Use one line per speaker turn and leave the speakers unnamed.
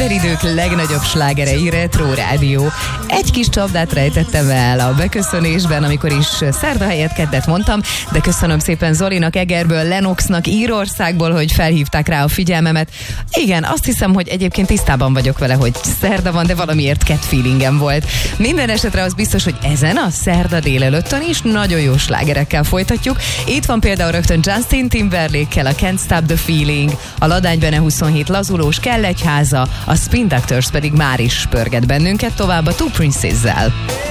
minden idők legnagyobb slágerei, Retro Rádió. Egy kis csapdát rejtettem el a beköszönésben, amikor is szerda helyett keddet mondtam, de köszönöm szépen Zolinak, Egerből, Lenoxnak, Írországból, hogy felhívták rá a figyelmemet. Igen, azt hiszem, hogy egyébként tisztában vagyok vele, hogy szerda van, de valamiért cat feelingem volt. Minden esetre az biztos, hogy ezen a szerda délelőttön is nagyon jó slágerekkel folytatjuk. Itt van például rögtön Justin Timberlake-kel a Can't Stop the Feeling, a Ladány Bene 27 lazulós Kell egy háza, a Spin Doctors pedig már is pörget bennünket tovább a Two Princes-zel.